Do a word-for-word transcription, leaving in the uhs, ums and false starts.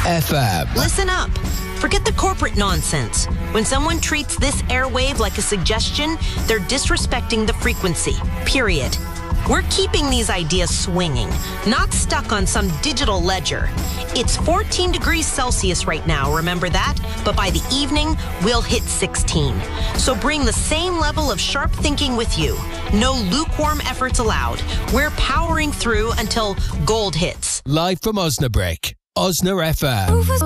F M. Listen up. Forget the corporate nonsense. When someone treats this airwave like a suggestion, they're disrespecting the frequency. Period. We're keeping these ideas swinging, not stuck on some digital ledger. It's fourteen degrees Celsius right now, remember that? But by the evening, we'll hit sixteen. So bring the same level of sharp thinking with you. No lukewarm efforts allowed. We're powering through until gold hits. Live from Osnabrück, Osna F M.